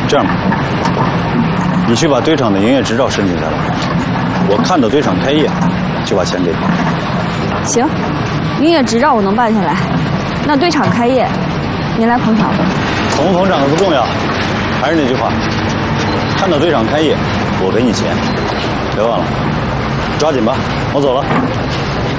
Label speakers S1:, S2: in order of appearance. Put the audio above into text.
S1: 这样吧，你去把堆场的营业执照申请下来，我看到堆场开业，就把钱给你。
S2: 行，营业执照我能办下来，那堆场开业，您来捧场吧。
S1: 捧不捧场的不重要，还是那句话，看到堆场开业，我给你钱，别忘了，抓紧吧，我走了。